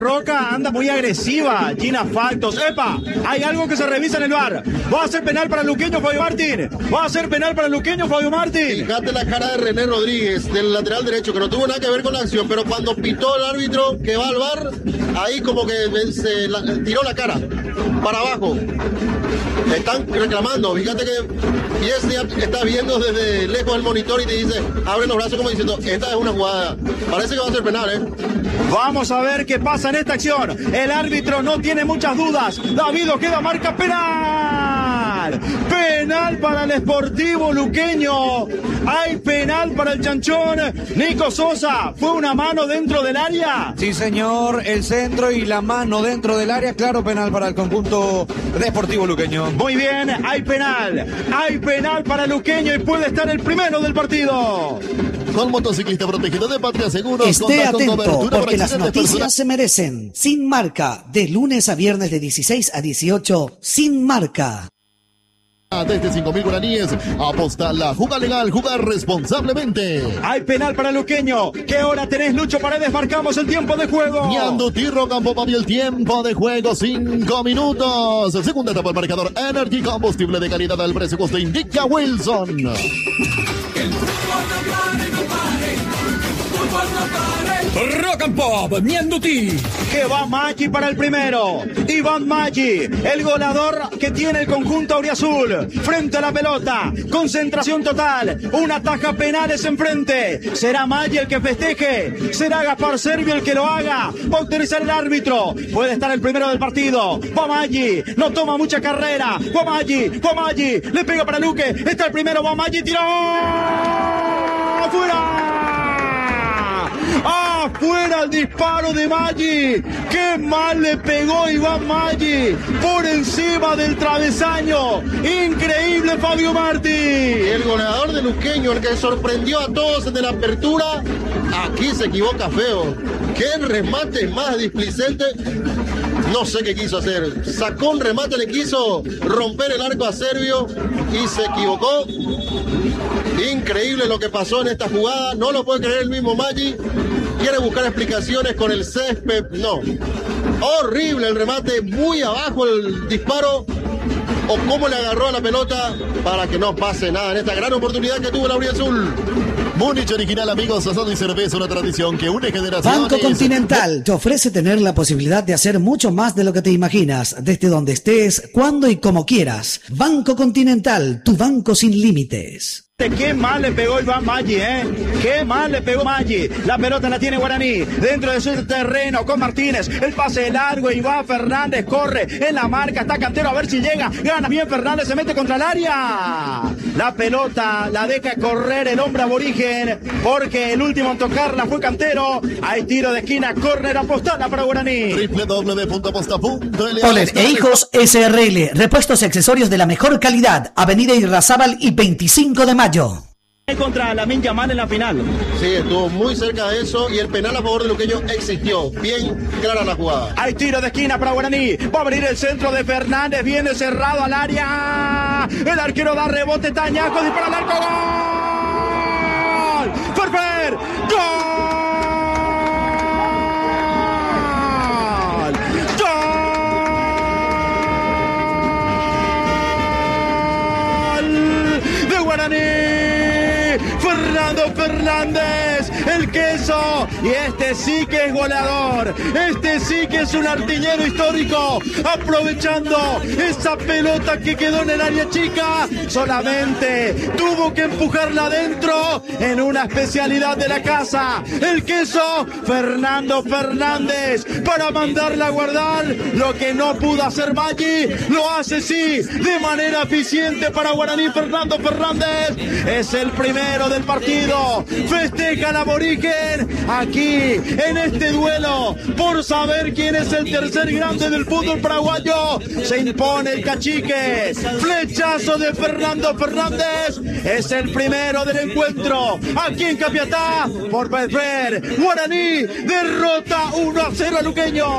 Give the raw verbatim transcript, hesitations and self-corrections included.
Roca anda muy agresiva, Gina Factos. ¡Epa! Hay algo que se revisa en el V A R. Va a ser penal para el luqueño Fabio Martín. Va a ser penal para el luqueño Fabio Martín. Fíjate la cara de René Rodríguez, del lateral derecho, que no tuvo nada que ver con la acción, pero cuando pitó el árbitro que va al V A R, ahí como que se la, tiró la cara para abajo. Están reclamando, fíjate que Pies está viendo desde lejos el monitor y te dice, abre los brazos como diciendo, esta es una jugada, parece que va a ser penal, ¿eh? Vamos a ver qué pasa en esta acción. El árbitro no tiene muchas dudas. David Ojeda marca penal. Penal para el Sportivo Luqueño. Hay penal para el Chanchón. Nico Sosa, ¿fue una mano dentro del área? Sí, señor, el centro y la mano dentro del área. Claro, penal para el conjunto de Sportivo Luqueño. Muy bien, hay penal. Hay penal para Luqueño y puede estar el primero del partido. Con motociclista protegido de Patria Seguros. Esté atento, porque las noticias se merecen. Sin Marca, de lunes a viernes de dieciséis a dieciocho, Sin Marca. Desde cinco mil guaraníes, apostala, juega legal, jugar responsablemente. Hay penal para Luqueño. ¿Qué hora tenés, Lucho Paredes? Marcamos el tiempo de juego. Ñandutirro Campo Papi, el tiempo de juego, cinco minutos. Segunda etapa, el marcador Energy, combustible de calidad al presupuesto, indica Wilson. Rock and Pop, Ñanduti. Que va Maggi para el primero. Iván Maggi, el goleador que tiene el conjunto auriazul. Frente a la pelota, concentración total. Una taja penales enfrente. ¿Será Maggi el que festeje? ¿Será Gaspar Servio el que lo haga? Va a autorizar el árbitro. Puede estar el primero del partido. Va Maggi, no toma mucha carrera. Va Maggi, va Maggi, le pega para Luque. Está el primero, va Maggi, tiró. ¡Fuera! ¡Afuera el disparo de Maggi! ¡Qué mal le pegó Iván Maggi! Por encima del travesaño. ¡Increíble Fabio Martín! El goleador de Luqueño, el que sorprendió a todos desde la apertura, aquí se equivoca feo. ¡Qué remate más displicente! No sé qué quiso hacer. Sacó un remate, le quiso romper el arco a Servio y se equivocó. Increíble lo que pasó en esta jugada. No lo puede creer el mismo Maggi. Quiere buscar explicaciones con el césped. No. Horrible el remate. Muy abajo el disparo. O cómo le agarró a la pelota para que no pase nada en esta gran oportunidad que tuvo la Auriazul. Múnich Original, amigos, asado y cerveza, una tradición que une generaciones. Banco Continental te ofrece tener la posibilidad de hacer mucho más de lo que te imaginas, desde donde estés, cuando y como quieras. Banco Continental, tu banco sin límites. Qué mal le pegó Iván Maggi, ¿eh? Qué mal le pegó Maggi. La pelota la tiene Guaraní dentro de su terreno con Martínez. El pase largo, Iván Fernández corre en la marca, está Cantero a ver si llega. Gana bien Fernández, se mete contra el área. La pelota la deja correr el hombre aborigen porque el último en tocarla fue Cantero. Hay tiro de esquina, córner, apostala para Guaraní. doble u doble u doble u punto aposta punto l a. Poler e Hijos S R L, repuestos y accesorios de la mejor calidad. Avenida Irrazábal y veinticinco de mayo. Contra Lamine Yamal en la final. Sí, estuvo muy cerca de eso y el penal a favor de Luqueño existió. Bien clara la jugada. Hay tiro de esquina para Guaraní. Va a abrir el centro de Fernández. Viene cerrado al área. El arquero da rebote. Tañaco dispara al arco. ¡Gol! ¡Ferfer! ¡Gol! Guaraní, Fernando Fernández, el queso, y este sí que es goleador, este sí que es un artillero histórico, aprovechando esa pelota que quedó en el área chica, solamente tuvo que empujarla adentro en una especialidad de la casa, el queso, Fernando Fernández, para mandarla a guardar, lo que no pudo hacer Maggi, lo hace sí, de manera eficiente para Guaraní. Fernando Fernández es el primero del partido, festeja el aborigen aquí en este duelo por saber quién es el tercer grande del fútbol paraguayo. Se impone el cachique, flechazo de Fernando Fernández, es el primero del encuentro aquí en Capiatá por Pedfer. Guaraní derrota uno a cero a Luqueño.